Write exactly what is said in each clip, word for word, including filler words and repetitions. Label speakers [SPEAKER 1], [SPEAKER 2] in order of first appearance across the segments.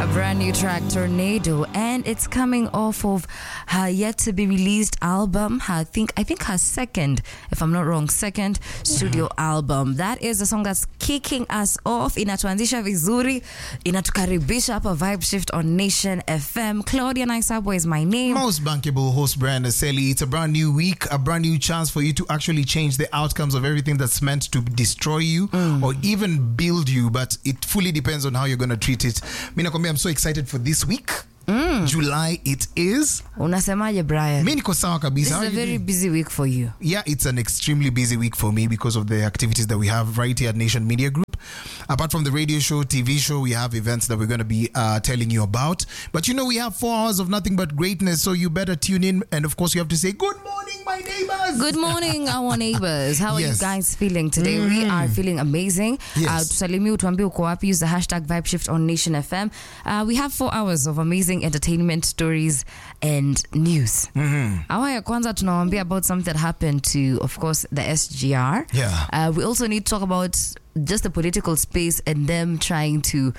[SPEAKER 1] brand new track, Tornado, and it's coming off of her yet to be released album. Her, I think I think her second, if I'm not wrong, second studio mm-hmm. album. That is the song that's kicking us off. Inatuanzisha vizuri, inatukaribisha hapa Vibe Shift on Nation F M. Claudia Naisabwa is my name.
[SPEAKER 2] Most bankable host Brandon Selly. It's a brand new week, a brand new chance for you to actually change the outcomes of everything that's meant to destroy you mm. or even build you, but it fully depends on how you're going to treat it. Mina kwambia, I'm so excited for this week. Mm. July it is.
[SPEAKER 1] Unasemaje, Brian?
[SPEAKER 2] Mimi niko sawa kabisa.
[SPEAKER 1] This is a very doing? busy week for you.
[SPEAKER 2] Yeah, it's an extremely busy week for me because of the activities that we have right here at Nation Media Group. Apart from the radio show, T V show, we have events that we're going to be uh, telling you about. But you know, we have four hours of nothing but greatness, so you better tune in. And of course, you have to say, good morning, my neighbors.
[SPEAKER 1] Good morning, our neighbors. How are
[SPEAKER 2] yes.
[SPEAKER 1] you guys feeling today? Mm. We are feeling amazing.
[SPEAKER 2] Yes.
[SPEAKER 1] Uh, tusalimi utuambie uko wapi. Use the hashtag Vibe Shift on Nation F M. Uh, we have four hours of amazing entertainment, stories, and news.
[SPEAKER 2] Mm-hmm.
[SPEAKER 1] Awa ya kwanza tunawambia about something that happened to, of course, the S G R.
[SPEAKER 2] Yeah.
[SPEAKER 1] Uh, we also need to talk about just the political space and them trying to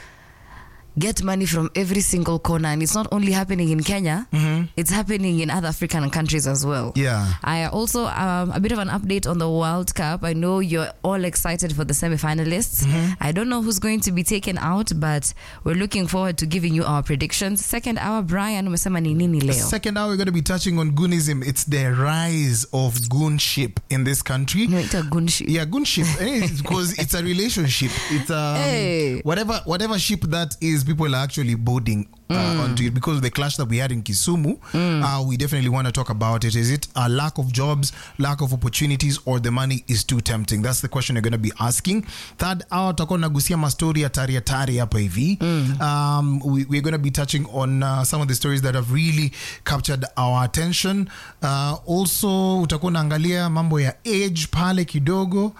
[SPEAKER 1] get money from every single corner, and it's not only happening in Kenya, mm-hmm. it's happening in other African countries as well.
[SPEAKER 2] Yeah.
[SPEAKER 1] I also um, a bit of an update on the World Cup. I know you're all excited for the semi-finalists. Mm-hmm. I don't know who's going to be taken out, but we're looking forward to giving you our predictions. Second hour, Brian, umesema ni nini leo?
[SPEAKER 2] Second hour, we're going to be touching on goonism. It's the rise of goonship in this country.
[SPEAKER 1] No, it's a goonship.
[SPEAKER 2] Yeah, goonship. Because it's a relationship. It's um,
[SPEAKER 1] hey.
[SPEAKER 2] whatever whatever ship that is. People are actually boarding uh, mm. onto it because of the clash that we had in Kisumu. Mm. Uh, we definitely want to talk about it. Is it a lack of jobs, lack of opportunities, or the money is too tempting? That's the question you're going to be asking. Third hour, tutakuwa nagusia mastori ya tari ya tari hapa hivi. Mm. Um, we, we're going to be touching on uh, some of the stories that have really captured our attention. Uh, also, utakuwa naangalia mambo ya age pale kidogo.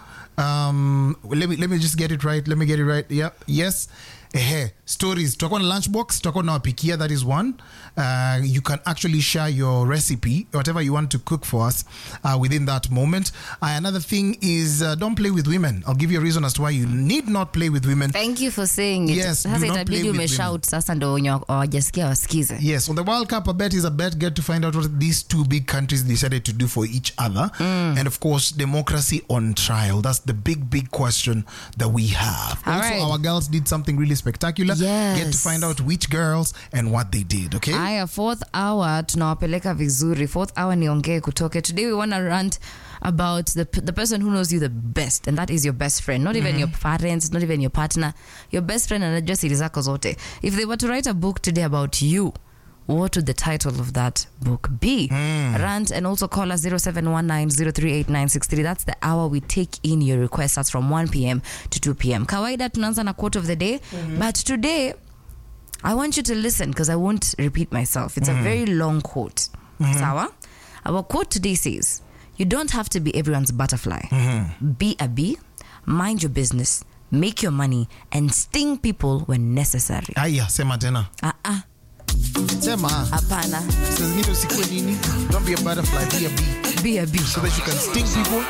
[SPEAKER 2] Um, let me let me just get it right. Let me get it right. Yeah. Yes. Eh, stories. Tutakuwa na lunchbox, tutakuwa na wapikia, that is one. Uh, you can actually share your recipe, whatever you want to cook for us uh, within that moment. Uh, another thing is uh, don't play with women. I'll give you a reason as to why you need not play with women.
[SPEAKER 1] Thank you for saying it.
[SPEAKER 2] Yes,
[SPEAKER 1] sasa
[SPEAKER 2] do not play with
[SPEAKER 1] women. Sasa ndo wajasikia wasikize.
[SPEAKER 2] Yes, on the World Cup, a bet is a bet. Get to find out what these two big countries decided to do for each other. Mm. And of course, democracy on trial. That's the big, big question that we have.
[SPEAKER 1] All
[SPEAKER 2] also,
[SPEAKER 1] right.
[SPEAKER 2] Our girls did something really spectacular.
[SPEAKER 1] Yes.
[SPEAKER 2] Get to find out which girls and what they did, okay?
[SPEAKER 1] Aya, fourth hour tunawapeleka vizuri. Fourth hour niongee kutoke. Today we want to rant about the the person who knows you the best, and that is your best friend. Not even mm-hmm. your parents, not even your partner. Your best friend anajua siri zako zote. If they were to write a book today about you, what would the title of that book be? Mm. Rant and also call us zero seven one nine zero three eight nine six three. That's the hour we take in your requests. That's from one p.m. to two p.m. Kawaida tunaanza na quote of the day. Mm-hmm. But today, I want you to listen because I won't repeat myself. It's mm-hmm. a very long quote. Mm-hmm. Sawa? Our quote today says, you don't have to be everyone's butterfly. Mm-hmm. Be a bee, mind your business, make your money, and sting people when necessary.
[SPEAKER 2] Aya, sema tena.
[SPEAKER 1] Ah-ah.
[SPEAKER 2] Sema.
[SPEAKER 1] Hapana.
[SPEAKER 2] Don't be a butterfly, be a bee.
[SPEAKER 1] Be a bee.
[SPEAKER 2] So that you can sting people